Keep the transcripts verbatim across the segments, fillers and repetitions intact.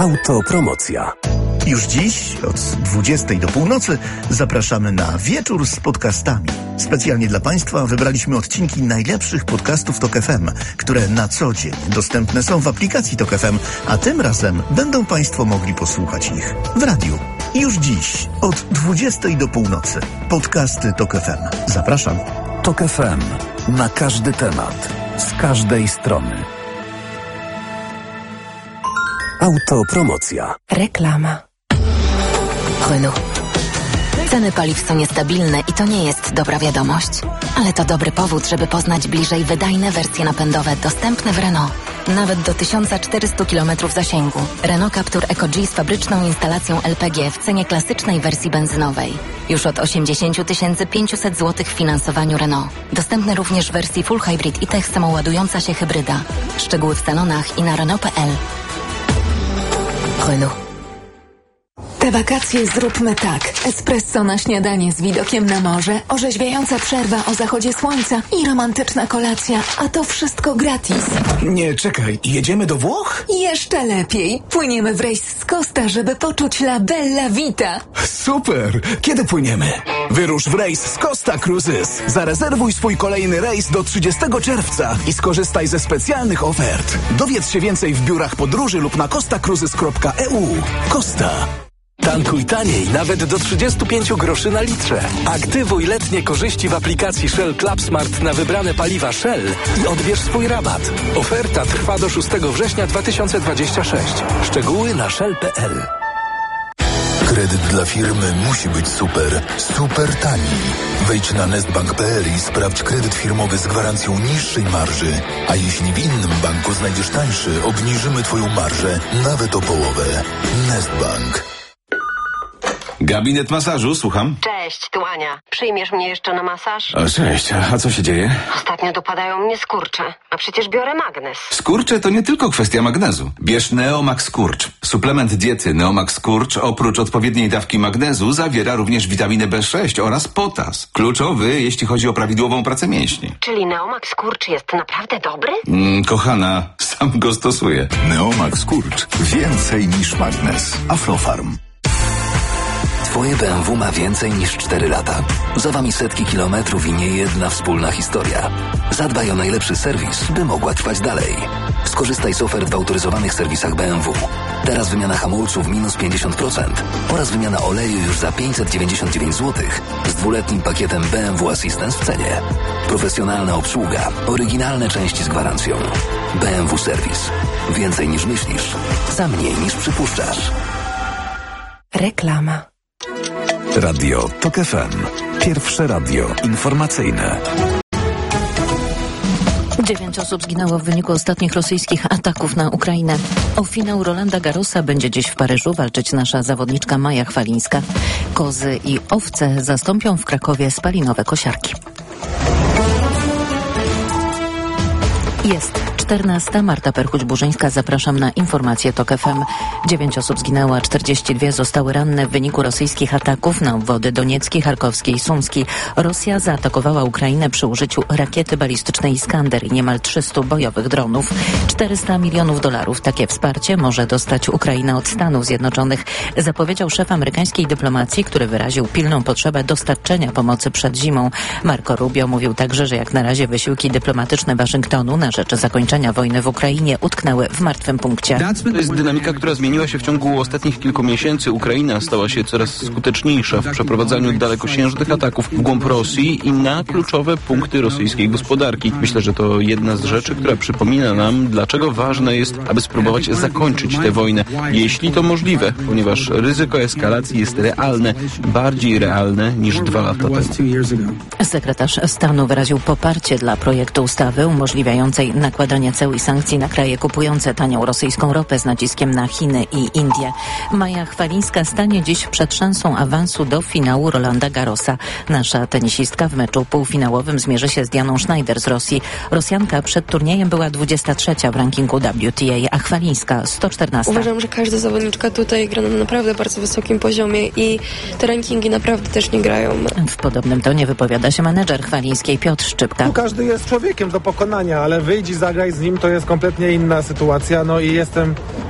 Autopromocja. Już dziś od dwudziestej do północy zapraszamy na wieczór z podcastami. Specjalnie dla Państwa wybraliśmy odcinki najlepszych podcastów Tok F M, które na co dzień dostępne są w aplikacji Tok F M, a tym razem będą Państwo mogli posłuchać ich w radiu. Już dziś od dwudziestej do północy. Podcasty Tok F M. Zapraszam. Tok F M. Na każdy temat. Z każdej strony. Autopromocja. Reklama. Renault. Ceny paliw są niestabilne i to nie jest dobra wiadomość. Ale to dobry powód, żeby poznać bliżej wydajne wersje napędowe dostępne w Renault. Nawet do tysiąc czterysta kilometrów zasięgu. Renault Captur Eco-G z fabryczną instalacją L P G w cenie klasycznej wersji benzynowej. Już od osiemdziesiąt tysięcy pięćset złotych w finansowaniu Renault. Dostępny również w wersji Full Hybrid i tech samoładująca się hybryda. Szczegóły w salonach i na Renault kropka p l. Renault. Te wakacje zróbmy tak. Espresso na śniadanie z widokiem na morze, orzeźwiająca przerwa o zachodzie słońca i romantyczna kolacja, a to wszystko gratis. Nie, czekaj, jedziemy do Włoch? Jeszcze lepiej. Płyniemy w rejs z Costa, żeby poczuć la bella vita. Super! Kiedy płyniemy? Wyrusz w rejs z Costa Cruises. Zarezerwuj swój kolejny rejs do trzydziestego czerwca i skorzystaj ze specjalnych ofert. Dowiedz się więcej w biurach podróży lub na costa cruises kropka e u. Costa. Tankuj taniej, nawet do trzydzieści pięć groszy na litrze. Aktywuj letnie korzyści w aplikacji Shell Club Smart na wybrane paliwa Shell i odbierz swój rabat. Oferta trwa do szóstego września dwa tysiące dwudziestego szóstego. Szczegóły na shell kropka p l. Kredyt dla firmy musi być super, super tani. Wejdź na nestbank kropka p l i sprawdź kredyt firmowy z gwarancją niższej marży. A jeśli w innym banku znajdziesz tańszy, obniżymy Twoją marżę nawet o połowę. Nestbank. Gabinet masażu, słucham. Cześć, tu Ania. Przyjmiesz mnie jeszcze na masaż? O, cześć, a co się dzieje? Ostatnio dopadają mnie skurcze, a przecież biorę magnez. Skurcze to nie tylko kwestia magnezu. Bierz Neomax Skurcz. Suplement diety Neomax Skurcz oprócz odpowiedniej dawki magnezu zawiera również witaminę B sześć oraz potas. Kluczowy, jeśli chodzi o prawidłową pracę mięśni. Czyli Neomax Skurcz jest naprawdę dobry? Mm, kochana, sam go stosuję. Neomax Skurcz. Więcej niż magnez. Aflofarm. Twoje B M W ma więcej niż cztery lata. Za wami setki kilometrów i nie jedna wspólna historia. Zadbaj o najlepszy serwis, by mogła trwać dalej. Skorzystaj z ofert w autoryzowanych serwisach B M W. Teraz wymiana hamulców minus pięćdziesiąt procent oraz wymiana oleju już za pięćset dziewięćdziesiąt dziewięć złotych z dwuletnim pakietem B M W Assistance w cenie. Profesjonalna obsługa, oryginalne części z gwarancją. B M W Serwis. Więcej niż myślisz, za mniej niż przypuszczasz. Reklama. Radio Tok F M. Pierwsze radio informacyjne. Dziewięć osób zginęło w wyniku ostatnich rosyjskich ataków na Ukrainę. O finał Rolanda Garrosa będzie dziś w Paryżu walczyć nasza zawodniczka Maja Chwalińska. Kozy i owce zastąpią w Krakowie spalinowe kosiarki. Jest czternasta. Marta Perchuć-Burzyńska. Zapraszam na informacje Tok F M. Dziewięć osób zginęło, a czterdzieści dwie zostały ranne w wyniku rosyjskich ataków na obwody Doniecki, Charkowski i Sumski. Rosja zaatakowała Ukrainę przy użyciu rakiety balistycznej Iskander i niemal trzystu bojowych dronów. czterysta milionów dolarów takie wsparcie może dostać Ukraina od Stanów Zjednoczonych, zapowiedział szef amerykańskiej dyplomacji, który wyraził pilną potrzebę dostarczenia pomocy przed zimą. Marco Rubio mówił także, że jak na razie wysiłki dyplomatyczne Waszyngtonu na rzecz zakończenia wojny w Ukrainie utknęły w martwym punkcie. To jest dynamika, która zmieniła się w ciągu ostatnich kilku miesięcy. Ukraina stała się coraz skuteczniejsza w przeprowadzaniu dalekosiężnych ataków w głąb Rosji i na kluczowe punkty rosyjskiej gospodarki. Myślę, że to jedna z rzeczy, która przypomina nam, dlaczego ważne jest, aby spróbować zakończyć tę wojnę, jeśli to możliwe, ponieważ ryzyko eskalacji jest realne, bardziej realne niż dwa lata temu. Sekretarz stanu wyraził poparcie dla projektu ustawy umożliwiającej nakładanie ceł i sankcji na kraje kupujące tanią rosyjską ropę z naciskiem na Chiny i Indie. Maja Chwalińska stanie dziś przed szansą awansu do finału Rolanda Garrosa. Nasza tenisistka w meczu półfinałowym zmierzy się z Dianą Schneider z Rosji. Rosjanka przed turniejem była dwudziesta trzecia w rankingu W T A, a Chwalińska sto czternasta. Uważam, że każda zawodniczka tutaj gra na naprawdę bardzo wysokim poziomie i te rankingi naprawdę też nie grają. W podobnym tonie wypowiada się menedżer Chwalińskiej Piotr Szczypka. Tu każdy jest człowiekiem do pokonania, ale wyjdź i zagraj z nim, to jest kompletnie inna sytuacja. No i jestem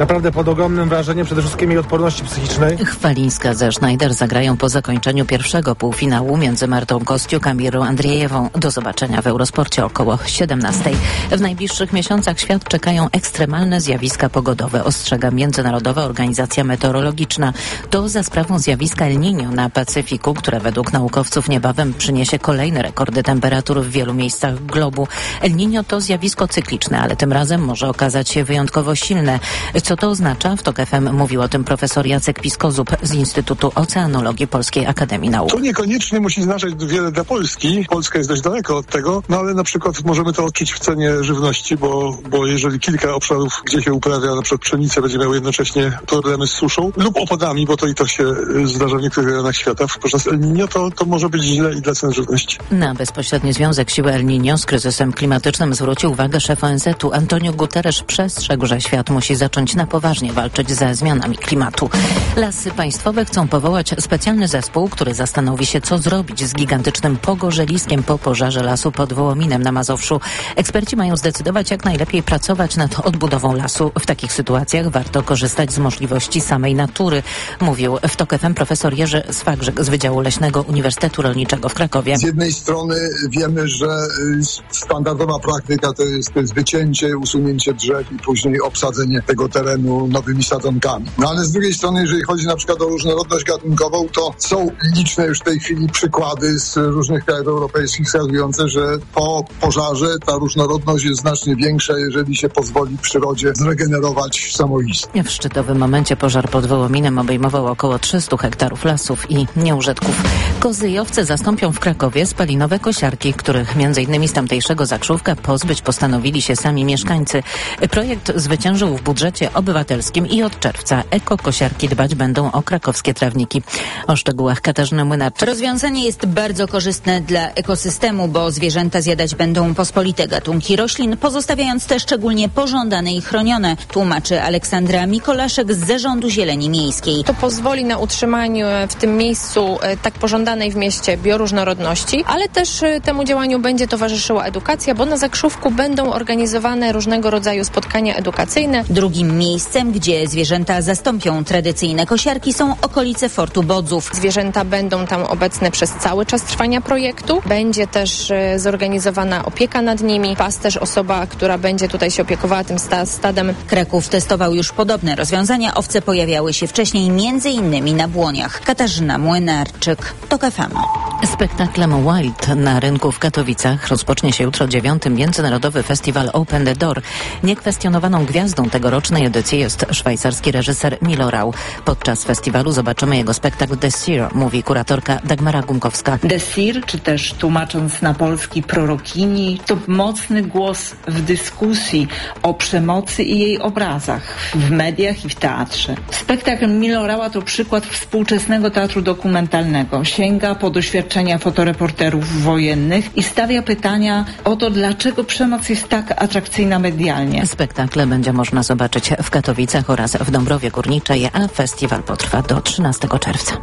naprawdę pod ogromnym wrażeniem, przede wszystkim jej odporności psychicznej. Chwalińska ze Schneider zagrają po zakończeniu pierwszego półfinału między Martą Kostiuk a Mirą Andrzejewą. Do zobaczenia w Eurosporcie około siedemnastej. W najbliższych miesiącach świat czekają ekstremalne zjawiska pogodowe, ostrzega Międzynarodowa Organizacja Meteorologiczna. To za sprawą zjawiska El Niño na Pacyfiku, które według naukowców niebawem przyniesie kolejne rekordy temperatur w wielu miejscach globu. El Niño to zjawisko cykliczne, ale tym razem może okazać się wyjątkowo silne. Co to oznacza? W TOK F M mówił o tym profesor Jacek Piskozub z Instytutu Oceanologii Polskiej Akademii Nauk. To niekoniecznie musi znaczyć wiele dla Polski. Polska jest dość daleko od tego, no ale na przykład możemy to odczuć w cenie żywności, bo, bo jeżeli kilka obszarów, gdzie się uprawia na przykład pszenicę, będzie miało jednocześnie problemy z suszą lub opadami, bo to i to się zdarza w niektórych rejonach świata podczas El Niño, to, to może być źle i dla cen żywności. Na bezpośredni związek siły El Niño z kryzysem klimatycznym zwrócił uwagę szef O N Z u. Antonio Guterres przestrzegł, że świat musi zacząć na poważnie walczyć ze zmianami klimatu. Lasy Państwowe chcą powołać specjalny zespół, który zastanowi się, co zrobić z gigantycznym pogorzeliskiem po pożarze lasu pod Wołominem na Mazowszu. Eksperci mają zdecydować, jak najlepiej pracować nad odbudową lasu. W takich sytuacjach warto korzystać z możliwości samej natury, mówił w TOK F M profesor Jerzy Swagrzyk z Wydziału Leśnego Uniwersytetu Rolniczego w Krakowie. Z jednej strony wiemy, że standardowa praktyka to jest, to jest wycięcie, usunięcie drzew i później obsadzenie tego terenu nowymi sadzonkami. No ale z drugiej strony, jeżeli chodzi na przykład o różnorodność gatunkową, to są liczne już w tej chwili przykłady z różnych krajów europejskich wskazujące, że po pożarze ta różnorodność jest znacznie większa, jeżeli się pozwoli przyrodzie zregenerować samoistnie. W szczytowym momencie pożar pod Wołominem obejmował około trzysta hektarów lasów i nieużytków. Kozy i owce zastąpią w Krakowie spalinowe kosiarki, których między innymi z tamtejszego Zakrzówka pozbyć postanowili się sami mieszkańcy. Projekt zwyciężył w budżecie obywatelskim i od czerwca ekokosiarki dbać będą o krakowskie trawniki. O szczegółach Katarzyna Młynarczyk. Rozwiązanie jest bardzo korzystne dla ekosystemu, bo zwierzęta zjadać będą pospolite gatunki roślin, pozostawiając te szczególnie pożądane i chronione, tłumaczy Aleksandra Mikolaszek z Zarządu Zieleni Miejskiej. To pozwoli na utrzymaniu w tym miejscu tak pożądanej w mieście bioróżnorodności, ale też temu działaniu będzie towarzyszyła edukacja, bo na Zakrzówku będą organizowane różnego rodzaju spotkania edukacyjne. Drugim miejscem, gdzie zwierzęta zastąpią tradycyjne kosiarki, są okolice Fortu Bodzów. Zwierzęta będą tam obecne przez cały czas trwania projektu. Będzie też zorganizowana opieka nad nimi. Pasterz, osoba, która będzie tutaj się opiekowała tym stadem. Kraków testował już podobne rozwiązania. Owce pojawiały się wcześniej między innymi na Błoniach. Katarzyna Młynarczyk, TOK F M. Spektaklem Wild na rynku w Katowicach rozpocznie się jutro dziewiąty Międzynarodowy Festiwal Open the Door. Niekwestionowaną gwiazdą tegorocznej edycji jest szwajcarski reżyser Milo Rau. Podczas festiwalu zobaczymy jego spektakl The Seer, mówi kuratorka Dagmara Gumkowska. The Seer, czy też tłumacząc na polski prorokini, to mocny głos w dyskusji o przemocy i jej obrazach w mediach i w teatrze. Spektakl Milo Raua to przykład współczesnego teatru dokumentalnego. Sięga po doświadczenia fotoreporterów wojennych i stawia pytania o to, dlaczego przemoc jest tak atrakcyjna medialnie. Spektakle będzie można zobaczyć w Katowicach oraz w Dąbrowie Górniczej, a festiwal potrwa do trzynastego czerwca.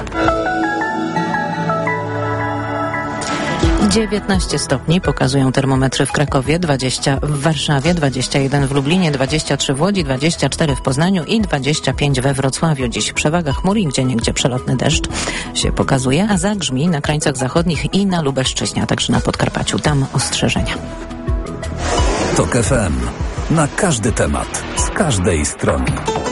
dziewiętnaście stopni pokazują termometry w Krakowie, dwadzieścia w Warszawie, dwadzieścia jeden w Lublinie, dwadzieścia trzy w Łodzi, dwadzieścia cztery w Poznaniu i dwadzieścia pięć we Wrocławiu. Dziś przewaga chmur i gdzieniegdzie przelotny deszcz się pokazuje, a zagrzmi na krańcach zachodnich i na Lubelszczyźnie, a także na Podkarpaciu. Tam ostrzeżenia. TOK F M. Na każdy temat, z każdej strony.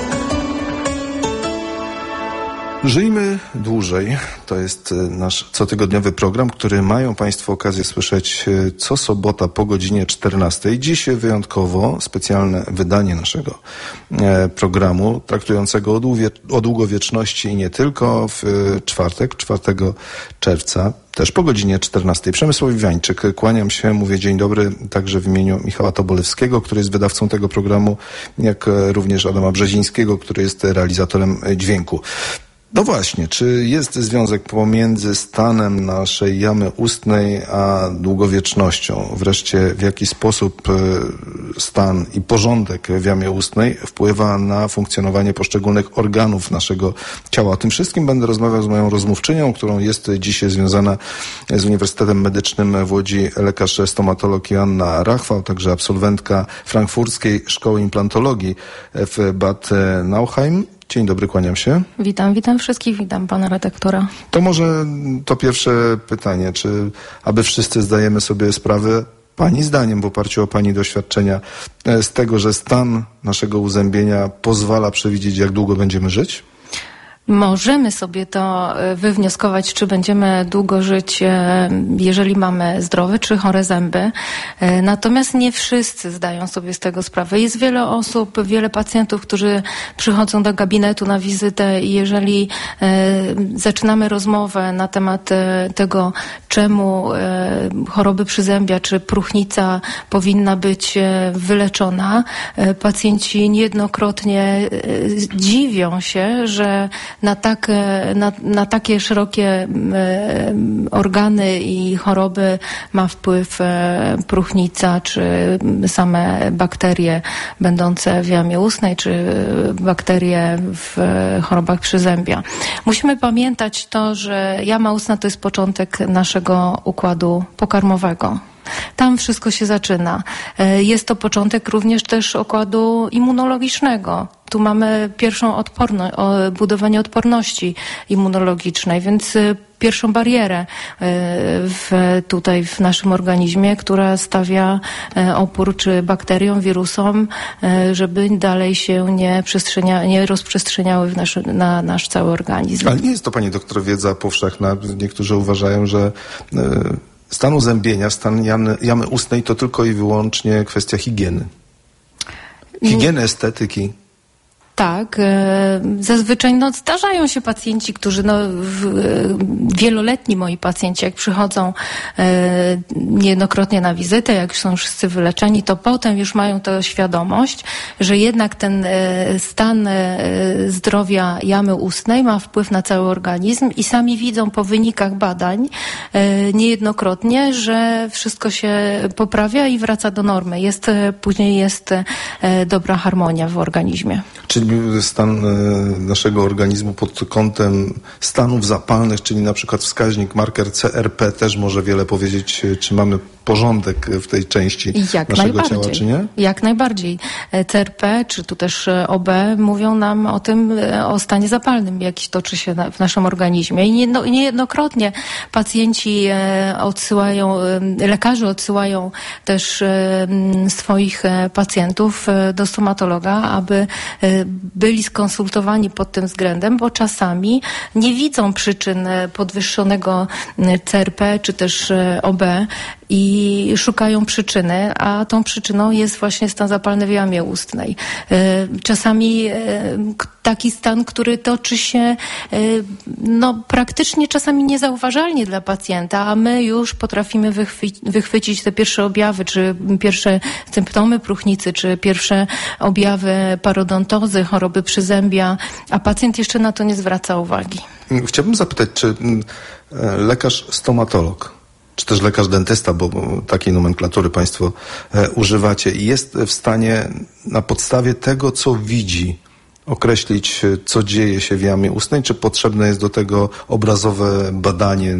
Żyjmy dłużej. To jest nasz cotygodniowy program, który mają Państwo okazję słyszeć co sobota po godzinie czternastej. Dziś wyjątkowo specjalne wydanie naszego programu traktującego o, długie, o długowieczności i nie tylko w czwartek, czwartego czerwca. Też po godzinie czternastej. Przemysław Iwańczyk, kłaniam się, mówię dzień dobry także w imieniu Michała Tobolewskiego, który jest wydawcą tego programu, jak również Adama Brzezińskiego, który jest realizatorem dźwięku. No właśnie, czy jest związek pomiędzy stanem naszej jamy ustnej a długowiecznością? Wreszcie w jaki sposób stan i porządek w jamie ustnej wpływa na funkcjonowanie poszczególnych organów naszego ciała? O tym wszystkim będę rozmawiał z moją rozmówczynią, którą jest dzisiaj związana z Uniwersytetem Medycznym w Łodzi lekarz stomatolog Joanna Rachwał, także absolwentka Frankfurckiej Szkoły Implantologii w Bad Nauheim. Dzień dobry, kłaniam się. Witam, witam wszystkich, witam pana redaktora. To może to pierwsze pytanie, czy aby wszyscy zdajemy sobie sprawę, pani zdaniem, w oparciu o pani doświadczenia, z tego, że stan naszego uzębienia pozwala przewidzieć, jak długo będziemy żyć? Możemy sobie to wywnioskować, czy będziemy długo żyć, jeżeli mamy zdrowe czy chore zęby. Natomiast nie wszyscy zdają sobie z tego sprawę. Jest wiele osób, wiele pacjentów, którzy przychodzą do gabinetu na wizytę i jeżeli zaczynamy rozmowę na temat tego, czemu choroby przyzębia czy próchnica powinna być wyleczona, pacjenci niejednokrotnie dziwią się, że Na, tak, na, na takie szerokie e, organy i choroby ma wpływ e, próchnica, czy same bakterie będące w jamie ustnej, czy bakterie w e, chorobach przyzębia. Musimy pamiętać to, że jama ustna to jest początek naszego układu pokarmowego. Tam wszystko się zaczyna. Jest to początek również też układu immunologicznego. Tu mamy pierwszą odporność, budowanie odporności immunologicznej, więc pierwszą barierę w, tutaj w naszym organizmie, która stawia opór czy bakteriom, wirusom, żeby dalej się nie, przestrzenia, nie rozprzestrzeniały w nasz, na nasz cały organizm. Ale nie jest to, pani doktor, wiedza powszechna. Niektórzy uważają, że stan uzębienia, stan jamy, jamy ustnej to tylko i wyłącznie kwestia higieny. Higieny, estetyki. Tak, zazwyczaj no, zdarzają się pacjenci, którzy no, w, wieloletni moi pacjenci, jak przychodzą e, niejednokrotnie na wizytę, jak są wszyscy wyleczeni, to potem już mają tę świadomość, że jednak ten e, stan e, zdrowia jamy ustnej ma wpływ na cały organizm i sami widzą po wynikach badań e, niejednokrotnie, że wszystko się poprawia i wraca do normy. Jest, później jest e, dobra harmonia w organizmie. Czyli stan naszego organizmu pod kątem stanów zapalnych, czyli na przykład wskaźnik, marker C R P też może wiele powiedzieć, czy mamy porządek w tej części Jak naszego ciała, czy nie? Jak najbardziej. C R P, czy tu też O B mówią nam o tym, o stanie zapalnym, jaki toczy się na, w naszym organizmie. I niejedno, niejednokrotnie pacjenci odsyłają, lekarze odsyłają też swoich pacjentów do stomatologa, aby byli skonsultowani pod tym względem, bo czasami nie widzą przyczyn podwyższonego C R P, czy też O B, i szukają przyczyny, a tą przyczyną jest właśnie stan zapalny w jamie ustnej. Czasami taki stan, który toczy się no, praktycznie czasami niezauważalnie dla pacjenta, a my już potrafimy wychwy- wychwycić te pierwsze objawy, czy pierwsze symptomy próchnicy, czy pierwsze objawy parodontozy, choroby przyzębia, a pacjent jeszcze na to nie zwraca uwagi. Chciałbym zapytać, czy lekarz stomatolog, czy też lekarz dentysta, bo takiej nomenklatury państwo e, używacie, jest w stanie na podstawie tego, co widzi, określić, co dzieje się w jamie ustnej, czy potrzebne jest do tego obrazowe badanie,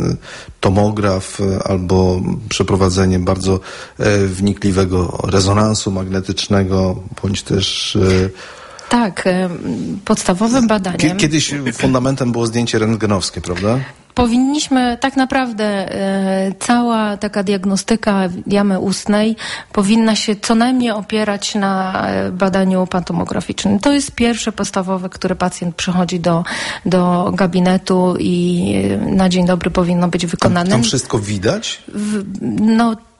tomograf albo przeprowadzenie bardzo e, wnikliwego rezonansu magnetycznego, bądź też... E, Tak, podstawowym badaniem... Kiedyś fundamentem było zdjęcie rentgenowskie, prawda? Powinniśmy tak naprawdę e, cała taka diagnostyka jamy ustnej powinna się co najmniej opierać na e, badaniu pantomograficznym. To jest pierwsze podstawowe, które pacjent przychodzi do, do gabinetu i e, na dzień dobry powinno być wykonane. Tam, tam wszystko widać? W, no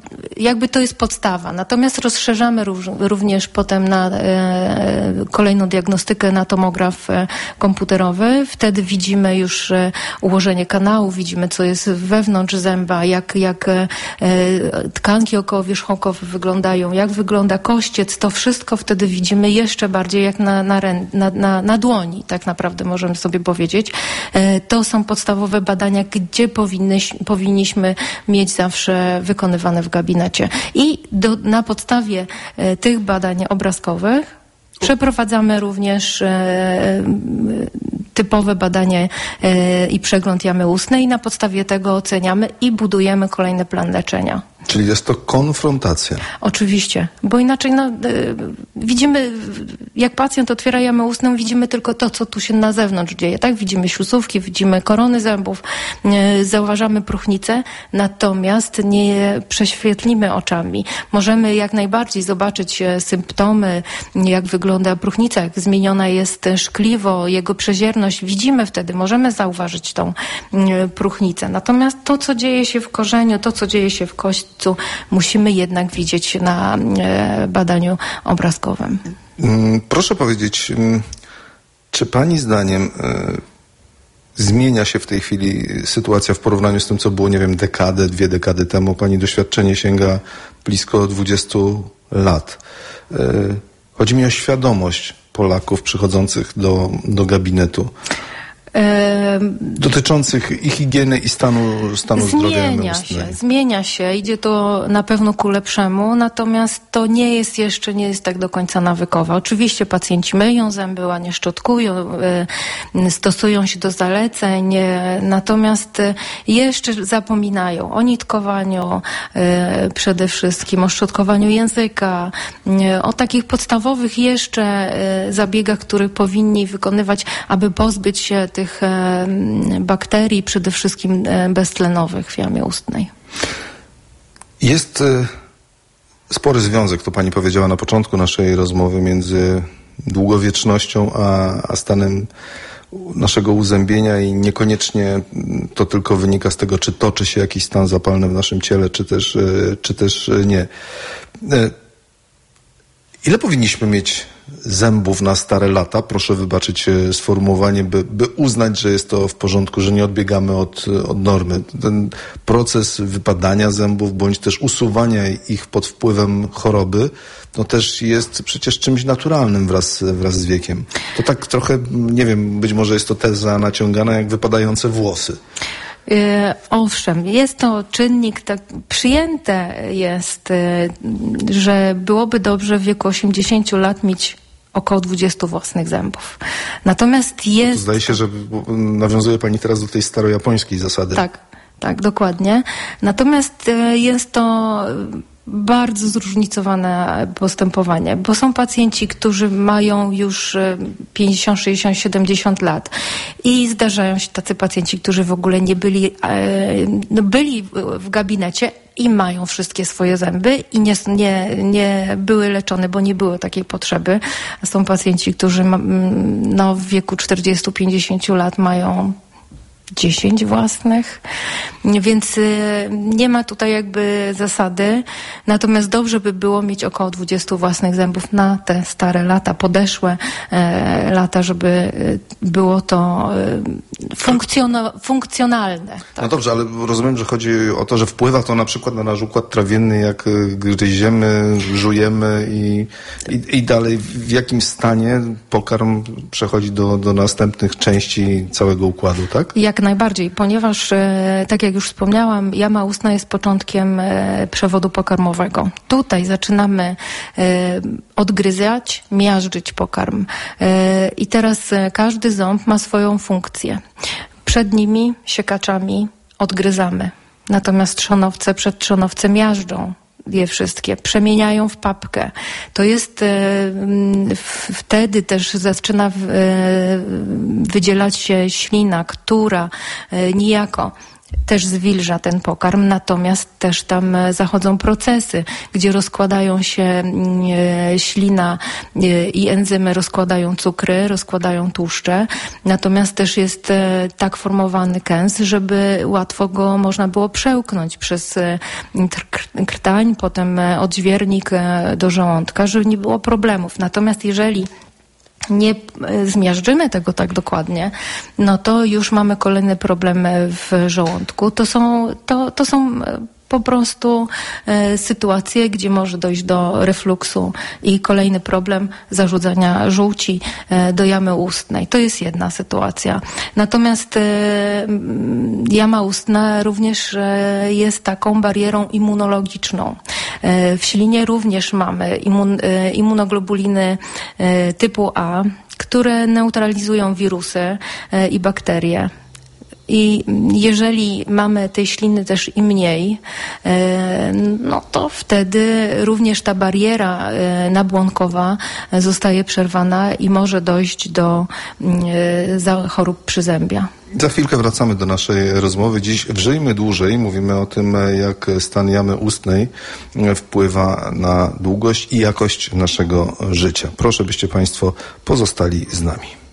jakby to jest podstawa. Natomiast rozszerzamy róż, również potem na e, kolejną diagnostykę na tomograf e, komputerowy. Wtedy widzimy już e, ułożenie kanału, widzimy, co jest wewnątrz zęba, jak, jak e, tkanki okołowierzchołkowe wyglądają, jak wygląda kościec. To wszystko wtedy widzimy jeszcze bardziej jak na, na, na, na, na dłoni, tak naprawdę możemy sobie powiedzieć. E, to są podstawowe badania, gdzie powinny, powinniśmy mieć zawsze wykonywane w gabinecie. I do, na podstawie e, tych badań obrazkowych przeprowadzamy również e, typowe badanie e, i przegląd jamy ustnej i na podstawie tego oceniamy i budujemy kolejny plan leczenia. Czyli jest to konfrontacja. Oczywiście, bo inaczej no, y, widzimy, jak pacjent otwiera jamę ustną, widzimy tylko to, co tu się na zewnątrz dzieje, tak? Widzimy ślusówki, widzimy korony zębów, y, zauważamy próchnicę, natomiast nie prześwietlimy oczami. Możemy jak najbardziej zobaczyć y, symptomy, jak wygląda próchnica, jak zmieniona jest szkliwo, jego przezierność. Widzimy wtedy, możemy zauważyć tą y, próchnicę. Natomiast to, co dzieje się w korzeniu, to, co dzieje się w kości, musimy jednak widzieć na e, badaniu obrazkowym. Proszę powiedzieć, czy pani zdaniem e, zmienia się w tej chwili sytuacja w porównaniu z tym, co było, nie wiem, dekadę, dwie dekady temu? Pani doświadczenie sięga blisko dwudziestu lat. E, chodzi mi o świadomość Polaków przychodzących do, do gabinetu. Dotyczących i higieny, i stanu, stanu zdrowia. Zmienia się, zmienia się. Idzie to na pewno ku lepszemu, natomiast to nie jest jeszcze, nie jest tak do końca nawykowe. Oczywiście pacjenci myją zęby, ładnie szczotkują, stosują się do zaleceń, natomiast jeszcze zapominają o nitkowaniu przede wszystkim, o szczotkowaniu języka, o takich podstawowych jeszcze zabiegach, które powinni wykonywać, aby pozbyć się tych bakterii, przede wszystkim beztlenowych w jamie ustnej. Jest spory związek, to pani powiedziała na początku naszej rozmowy, między długowiecznością a, a stanem naszego uzębienia i niekoniecznie to tylko wynika z tego, czy toczy się jakiś stan zapalny w naszym ciele, czy też, czy też nie. Ile powinniśmy mieć zębów na stare lata? Proszę wybaczyć sformułowanie, by, by uznać, że jest to w porządku, że nie odbiegamy od, od normy. Ten proces wypadania zębów, bądź też usuwania ich pod wpływem choroby, no też jest przecież czymś naturalnym wraz, wraz z wiekiem. To tak trochę, nie wiem, być może jest to teza naciągana jak wypadające włosy. Yy, owszem, jest to czynnik, tak przyjęte jest, yy, że byłoby dobrze w wieku osiemdziesięciu lat mieć około dwudziestu własnych zębów. Natomiast jest... To zdaje się, że nawiązuje pani teraz do tej starojapońskiej zasady. Tak, tak, dokładnie. Natomiast yy, jest to... bardzo zróżnicowane postępowanie, bo są pacjenci, którzy mają już pięćdziesiąt, sześćdziesiąt, siedemdziesiąt lat i zdarzają się tacy pacjenci, którzy w ogóle nie byli, no byli w gabinecie i mają wszystkie swoje zęby i nie, nie, nie były leczone, bo nie było takiej potrzeby. Są pacjenci, którzy no, w wieku czterdziestu, pięćdziesięciu lat mają dziesięć własnych, więc y, nie ma tutaj jakby zasady, natomiast dobrze by było mieć około dwudziestu własnych zębów na te stare lata, podeszłe e, lata, żeby y, było to y, funkcjono, funkcjonalne. Tak? No dobrze, ale rozumiem, że chodzi o to, że wpływa to na przykład na nasz układ trawienny, jak gryziemy, żujemy i, i, i dalej w jakim stanie pokarm przechodzi do, do następnych części całego układu, tak? Jak najbardziej, ponieważ, e, tak jak już wspomniałam, jama ustna jest początkiem e, przewodu pokarmowego. Tutaj zaczynamy e, odgryzać, miażdżyć pokarm. E, I teraz e, każdy ząb ma swoją funkcję. Przednimi siekaczami odgryzamy. Natomiast trzonowce przed trzonowce miażdżą je wszystkie, przemieniają w papkę. To jest e, w, wtedy też zaczyna w, e, wydzielać się ślina, która e, niejako też zwilża ten pokarm, natomiast też tam zachodzą procesy, gdzie rozkładają się ślina i enzymy, rozkładają cukry, rozkładają tłuszcze, natomiast też jest tak formowany kęs, żeby łatwo go można było przełknąć przez krtań, potem odźwiernik do żołądka, żeby nie było problemów. Natomiast jeżeli nie zmiażdżymy tego tak dokładnie, no to już mamy kolejny problem w żołądku. To są, to, to są po prostu e, sytuacje, gdzie może dojść do refluksu i kolejny problem zarzucania żółci e, do jamy ustnej. To jest jedna sytuacja. Natomiast e, jama ustna również e, jest taką barierą immunologiczną. E, w ślinie również mamy immun, e, immunoglobuliny e, typu A, które neutralizują wirusy e, i bakterie. I jeżeli mamy tej śliny też i mniej, no to wtedy również ta bariera nabłonkowa zostaje przerwana i może dojść do chorób przyzębia. Za chwilkę wracamy do naszej rozmowy. Dziś w Żyjmy Dłużej mówimy o tym, jak stan jamy ustnej wpływa na długość i jakość naszego życia. Proszę, byście Państwo pozostali z nami.